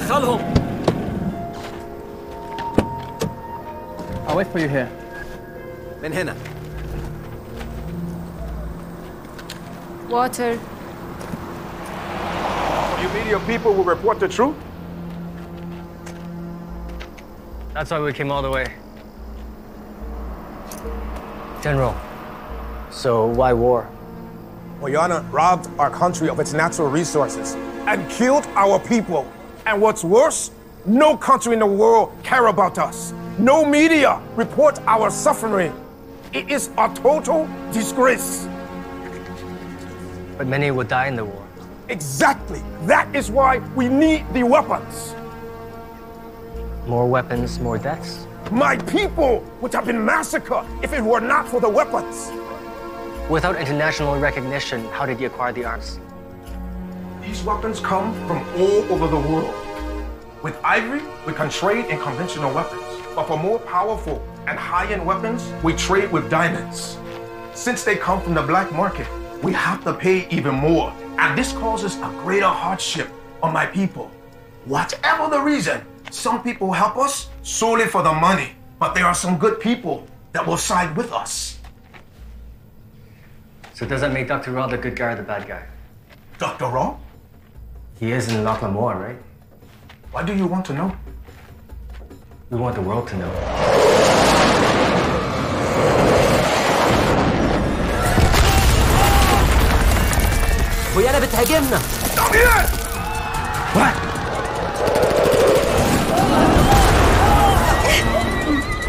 دخلهم. I'll wait for you here. من هنا. Water. You mean your people will report the truth? That's why we came all the way. General, so why war? Oyana robbed our country of its natural resources and killed our people. And what's worse, no country in the world care about us. No media report our suffering. It is a total disgrace. But many will die in the war. Exactly. That is why we need the weapons. More weapons, more deaths? My people would have been massacred if it were not for the weapons. Without international recognition, how did you acquire the arms? These weapons come from all over the world. With ivory, we can trade in conventional weapons. But for more powerful and high-end weapons, we trade with diamonds. Since they come from the black market, we have to pay even more. And this causes a greater hardship on my people. Whatever the reason, some people help us solely for the money. But there are some good people that will side with us. So does that make Dr. Ra the good guy or the bad guy? Dr. Ra? He is in Laklamore, right? Why do you want to know? We want the world to know. ويانا بتهاجمنا. Stop here! What?